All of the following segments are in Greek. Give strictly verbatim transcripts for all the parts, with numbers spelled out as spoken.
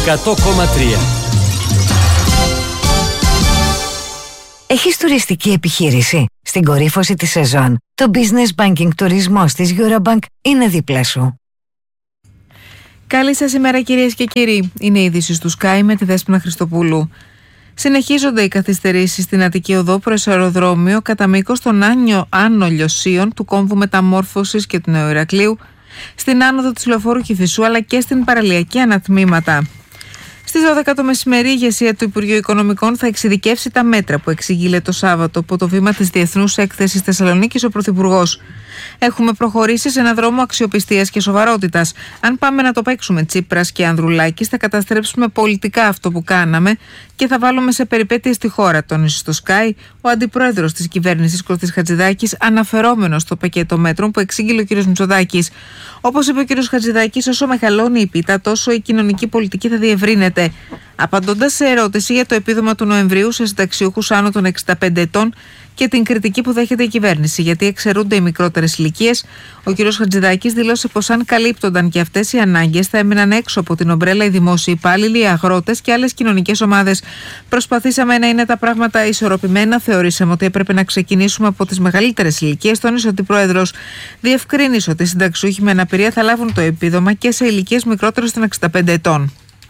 εκατό κόμμα τρία. Έχεις τουριστική επιχείρηση? Στην κορύφωση της σεζόν, το Business Banking τουρισμός της Eurobank είναι δίπλα σου. Καλή σας ημέρα κυρίες και κύριοι. Είναι η είδηση του Sky με τη Δέσποινα Χριστοπούλου. Συνεχίζονται οι καθυστερήσεις στην Αττική Οδό προς αεροδρόμιο κατά μήκος των Άνω Λιωσίων, του κόμβου Μεταμόρφωσης και του Νέου Ηρακλείου, στην άνοδο της Λεωφόρου Κηφισού αλλά και στην παραλιακή ανατμήματα. Στις δώδεκα το μεσημέρι, η ηγεσία του Υπουργείου Οικονομικών θα εξειδικεύσει τα μέτρα που εξηγείλε το Σάββατο από το βήμα της Διεθνούς Έκθεσης Θεσσαλονίκης ο Πρωθυπουργός. Έχουμε προχωρήσει σε έναν δρόμο αξιοπιστίας και σοβαρότητας. Αν πάμε να το παίξουμε Τσίπρας και Ανδρουλάκης, θα καταστρέψουμε πολιτικά αυτό που κάναμε και θα βάλουμε σε περιπέτειες τη χώρα, τόνισε στο Sky ο αντιπρόεδρος της κυβέρνησης Κωστής Χατζηδάκης, αναφερόμενος στο πακέτο μέτρων που εξήγηλε ο κ. Μητσοτάκης. Όπως είπε ο κ. Χατζηδάκης, όσο μεγαλώνει η πίτα, τόσο η κοινωνική πολιτική θα διευρύνεται. Απαντώντας σε ερώτηση για το επίδομα του Νοεμβρίου σε συνταξιούχους άνω των εξήντα πέντε ετών και την κριτική που δέχεται η κυβέρνηση γιατί εξαιρούνται οι μικρότερες ηλικίες, ο κ. Χατζηδάκης δήλωσε πως αν καλύπτονταν και αυτές οι ανάγκες θα έμειναν έξω από την ομπρέλα οι δημόσιοι υπάλληλοι, οι αγρότες και άλλες κοινωνικές ομάδες. Προσπαθήσαμε να είναι τα πράγματα ισορροπημένα. Θεωρήσαμε ότι έπρεπε να ξεκινήσουμε από τις μεγαλύτερες ηλικίες, τόνισε ο αντιπρόεδρος. Διευκρίνησε ότι οι συνταξιούχοι με αναπηρία θα λάβουν το επίδομα και σε ηλικίες μικρότερες των εξήντα πέντε ετών.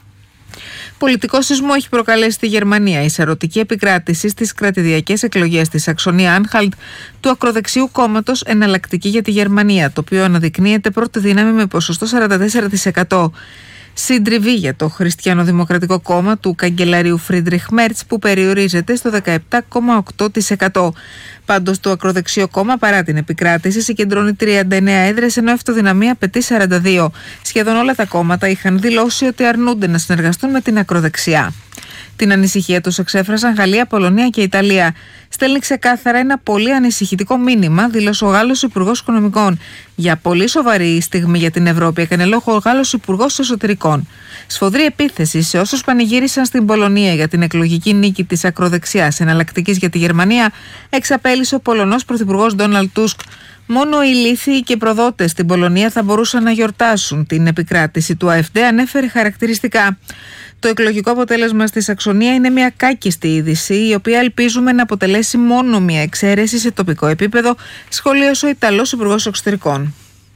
Πολιτικό σεισμό έχει προκαλέσει στη Γερμανία η σαρωτική επικράτηση στις κρατηδιακές εκλογές της Σαξονία-Άνχαλτ του ακροδεξιού κόμματος Εναλλακτική για τη Γερμανία, το οποίο αναδεικνύεται πρώτη δύναμη με ποσοστό σαράντα τέσσερα τοις εκατό. Συντριβή για το Χριστιανοδημοκρατικό κόμμα του καγκελαρίου Φρίντριχ Μέρτς που περιορίζεται στο δεκαεπτά κόμμα οκτώ τοις εκατό. Πάντως το ακροδεξιό κόμμα παρά την επικράτηση συγκεντρώνει τριάντα εννέα έδρες ενώ η αυτοδυναμία απαιτεί σαράντα δύο. Σχεδόν όλα τα κόμματα είχαν δηλώσει ότι αρνούνται να συνεργαστούν με την ακροδεξιά. Την ανησυχία τους εξέφρασαν Γαλλία, Πολωνία και Ιταλία. Στέλνει ξεκάθαρα ένα πολύ ανησυχητικό μήνυμα, δήλωσε ο Γάλλος Υπουργός Οικονομικών. Για πολύ σοβαρή στιγμή για την Ευρώπη, έκανε λόγο ο Γάλλος Υπουργός Εσωτερικών. Σφοδρή επίθεση σε όσους πανηγύρισαν στην Πολωνία για την εκλογική νίκη της ακροδεξιάς Εναλλακτικής για τη Γερμανία, εξαπέλυσε ο Πολωνός Πρωθυπουργός Ντόναλντ Τούσκ. Μόνο οι ηλίθιοι και προδότες στην Πολωνία θα μπορούσαν να γιορτάσουν την επικράτηση του ΑΕΦΔ, ανέφερε χαρακτηριστικά. Το εκλογικό αποτέλεσμα στη Σαξονία είναι μια κάκιστη είδηση, η οποία ελπίζουμε να αποτελέσει μόνο μια εξαίρεση σε τοπικό επίπεδο, σχολίασε ο Ιταλός Υπουργός Εξωτερικών.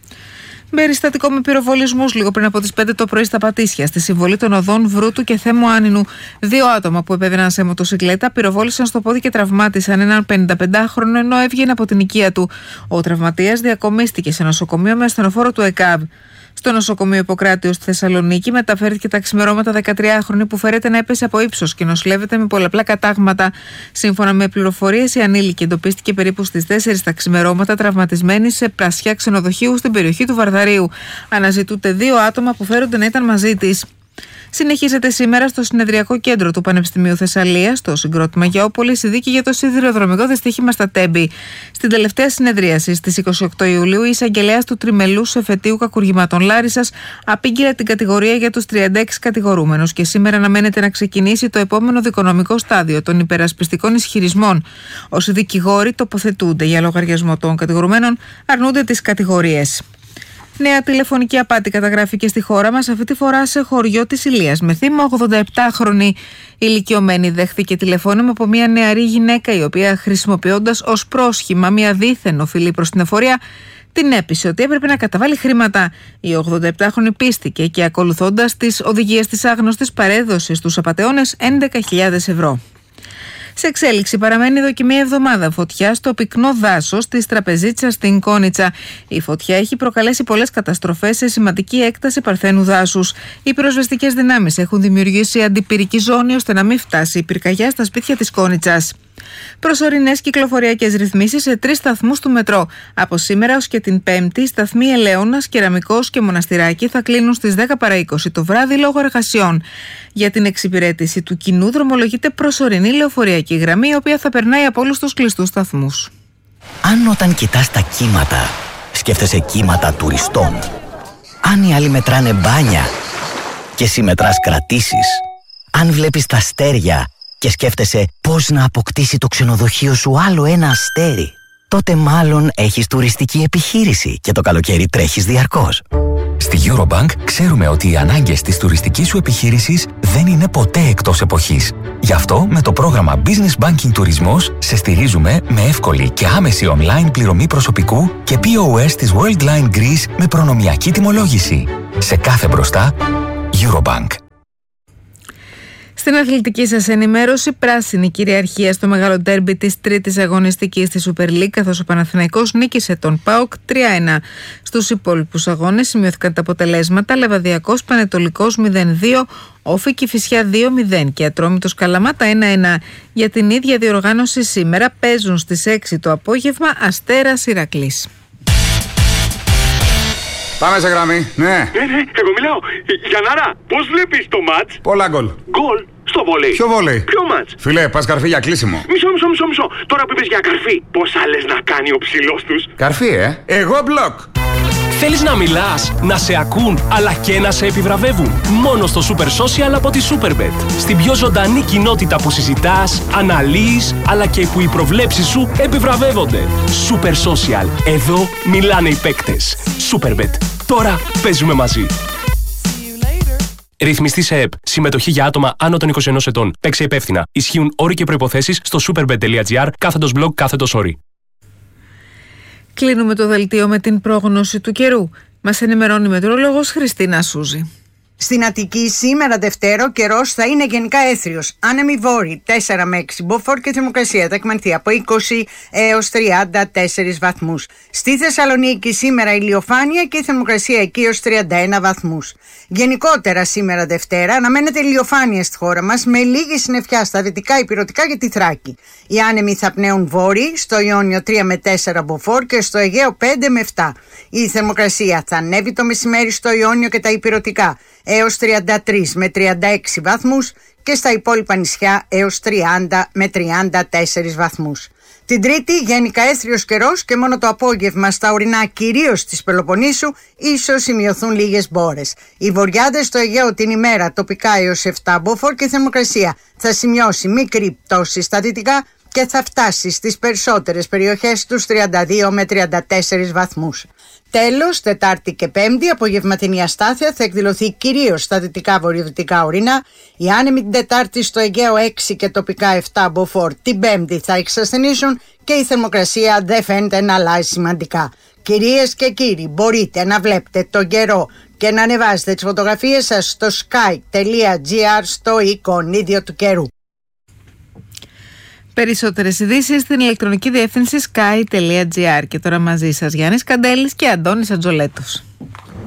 Περιστατικό με πυροβολισμούς λίγο πριν από τις πέντε το πρωί στα Πατήσια, στη συμβολή των οδών Βρούτου και Θέμου Άνινου. Δύο άτομα που επέβαιναν σε μοτοσυκλέτα πυροβόλησαν στο πόδι και τραυμάτισαν έναν πενηνταπεντάχρονο ενώ έβγαινε από την οικία του. Ο τραυματίας διακομίστηκε σε νοσοκομείο με ασθενοφόρο του ΕΚΑΒ. Στο νοσοκομείο Ιπποκράτειο στη Θεσσαλονίκη μεταφέρθηκε τα ξημερώματα δεκατριάχρονη που φέρεται να έπεσε από ύψος και νοσηλεύεται με πολλαπλά κατάγματα. Σύμφωνα με πληροφορίες, η ανήλικη εντοπίστηκε περίπου στις τέσσερις τα ξημερώματα τραυματισμένη σε πρασιά ξενοδοχείου στην περιοχή του Βαρδαρίου. Αναζητούνται δύο άτομα που φέρονται να ήταν μαζί της. Συνεχίζεται σήμερα στο συνεδριακό κέντρο του Πανεπιστημίου Θεσσαλίας, στο συγκρότημα Γεώπολης, η δίκη για το σιδηροδρομικό δυστύχημα στα Τέμπη. Στην τελευταία συνεδρίαση στις είκοσι οκτώ Ιουλίου, η εισαγγελέας του Τριμελούς Εφετείου Κακουργημάτων Λάρισσας απήγγειλε την κατηγορία για τους τριάντα έξι κατηγορούμενους και σήμερα αναμένεται να ξεκινήσει το επόμενο δικονομικό στάδιο των υπερασπιστικών ισχυρισμών. Όσοι δικηγόροι τοποθετούνται για λογαριασμό των κατηγορουμένων, αρνούνται τις κατηγορίες. Νέα τηλεφωνική απάτη καταγράφηκε στη χώρα μας, αυτή τη φορά σε χωριό της Ηλίας, με θύμα ογδονταεπτάχρονη ηλικιωμένη. Δέχθηκε τηλεφώνημα από μια νεαρή γυναίκα, η οποία χρησιμοποιώντας ως πρόσχημα μια δίθεν οφειλή προς την εφορία, την έπεισε ότι έπρεπε να καταβάλει χρήματα. Η ογδονταεπτάχρονη πίστηκε και ακολουθώντας τις οδηγίες της άγνωστης παρέδωσε στους απατεώνες έντεκα χιλιάδες ευρώ. Σε εξέλιξη παραμένει εδώ και μία εβδομάδα φωτιά στο πυκνό δάσος της Τραπεζίτσας στην Κόνιτσα. Η φωτιά έχει προκαλέσει πολλές καταστροφές σε σημαντική έκταση παρθένου δάσους. Οι πυροσβεστικές δυνάμεις έχουν δημιουργήσει αντιπυρική ζώνη ώστε να μην φτάσει η πυρκαγιά στα σπίτια της Κόνιτσας. Προσωρινές κυκλοφοριακές ρυθμίσεις σε τρεις σταθμούς του μετρό. Από σήμερα ως και την Πέμπτη, σταθμοί Ελαιώνας, Κεραμικός και Μοναστηράκι θα κλείνουν στις δέκα παρά είκοσι το βράδυ λόγω εργασιών. Για την εξυπηρέτηση του κοινού δρομολογείται προσωρινή λεωφοριακή γραμμή, η οποία θα περνάει από όλους τους κλειστούς σταθμούς. Αν όταν κοιτάς τα κύματα, σκέφτεσαι κύματα τουριστών. Αν οι άλλοι μετράνε μπάνια και εσύ μετράς κρατήσεις. Αν βλέπεις τα αστέρια και σκέφτεσαι πώς να αποκτήσει το ξενοδοχείο σου άλλο ένα αστέρι, τότε μάλλον έχεις τουριστική επιχείρηση και το καλοκαίρι τρέχεις διαρκώς. Στη Eurobank ξέρουμε ότι οι ανάγκες της τουριστικής σου επιχείρησης δεν είναι ποτέ εκτός εποχής. Γι' αυτό με το πρόγραμμα Business Banking Τουρισμός σε στηρίζουμε με εύκολη και άμεση online πληρωμή προσωπικού και πι ο ες της Worldline Greece με προνομιακή τιμολόγηση. Σε κάθε μπροστά, Eurobank. Στην αθλητική σας ενημέρωση, πράσινη κυριαρχία στο μεγάλο ντέρμπι της τρίτης αγωνιστικής της Super League, καθώς ο Παναθηναϊκός νίκησε τον ΠΑΟΚ τρία ένα. Στους υπόλοιπους αγώνες σημειώθηκαν τα αποτελέσματα: Λεβαδιακός Πανετολικός μηδέν δύο, Όφη Κηφισιά δύο μηδέν και Ατρόμητος Καλαμάτα ένα ένα. Για την ίδια διοργάνωση σήμερα παίζουν στις έξι το απόγευμα Αστέρας Ηρακλής. Πάμε σε γραμμή, ναι. Ναι, ναι, εγώ μιλάω. Γιαννάρα, πώς βλέπεις το μάτς? Πολλά γκολ. Γκολ στο βόλεϊ. Ποιο βόλεϊ? Ποιο μάτς? Φίλε, πας καρφί για κλείσιμο. Μισό, μισό, μισό, μισό. Τώρα που είπες για καρφί, πώς άλλες να κάνει ο ψηλός τους? Καρφί, ε. Εγώ μπλοκ. Θέλεις να μιλάς, να σε ακούν, αλλά και να σε επιβραβεύουν? Μόνο στο Super Social από τη Superbet. Στην πιο ζωντανή κοινότητα που συζητάς, αναλύεις, αλλά και που οι προβλέψεις σου επιβραβεύονται. Super Social. Εδώ μιλάνε οι παίκτες. Superbet. Τώρα παίζουμε μαζί. Ρυθμιστή σε ΕΠ. Συμμετοχή για άτομα άνω των είκοσι ενός ετών. Παίξε υπεύθυνα. Ισχύουν όροι και προϋποθέσεις στο superbet.gr κάθετος blog κάθετος όροι. Κλείνουμε το δελτίο με την πρόγνωση του καιρού. Μας ενημερώνει η μετεωρολόγος Χριστίνα Σούζη. Στην Αττική σήμερα Δευτέρα ο καιρός θα είναι γενικά έθριος. Άνεμοι βόρειοι τέσσερα με έξι μποφόρ και θερμοκρασία θα εκμανθεί από είκοσι έως τριάντα τέσσερις βαθμούς. Στη Θεσσαλονίκη σήμερα ηλιοφάνεια και η θερμοκρασία εκεί έως τριάντα ένα βαθμούς. Γενικότερα σήμερα Δευτέρα αναμένεται ηλιοφάνεια στη χώρα μας με λίγη συννεφιά στα δυτικά ηπειρωτικά και τη Θράκη. Οι άνεμοι θα πνέουν βόρειοι, στο Ιόνιο τρία με τέσσερα μποφόρ και στο Αιγαίο πέντε με επτά. Η θερμοκρασία θα ανέβει το μεσημέρι στο Ιόνιο και τα ηπειρωτικά έως τριάντα τρεις με τριάντα έξι βαθμούς και στα υπόλοιπα νησιά έως τριάντα με τριάντα τέσσερις βαθμούς. Την Τρίτη γενικά έθριος καιρός και μόνο το απόγευμα στα ορεινά κυρίως της Πελοποννήσου ίσως σημειωθούν λίγες μπόρες. Οι βορειάδες στο Αιγαίο την ημέρα τοπικά έως επτά μποφόρ και η θερμοκρασία θα σημειώσει μικρή πτώση στα δυτικά και θα φτάσει στις περισσότερες περιοχές τους τριάντα δύο με τριάντα τέσσερις βαθμούς. Τέλος, Τετάρτη και Πέμπτη, απογευματινή αστάθεια θα εκδηλωθεί κυρίως στα δυτικά βορειοδυτικά ορεινά. Οι άνεμοι την Τετάρτη στο Αιγαίο έξι και τοπικά επτά μποφόρ την Πέμπτη θα εξασθενήσουν και η θερμοκρασία δεν φαίνεται να αλλάζει σημαντικά. Κυρίες και κύριοι, μπορείτε να βλέπετε τον καιρό και να ανεβάσετε τις φωτογραφίες σας στο sky.gr στο εικονίδιο του καιρού. Περισσότερες ειδήσεις στην ηλεκτρονική διεύθυνση sky.gr. Και τώρα μαζί σας Γιάννης Καντέλης και Αντώνης Ατζολέτος.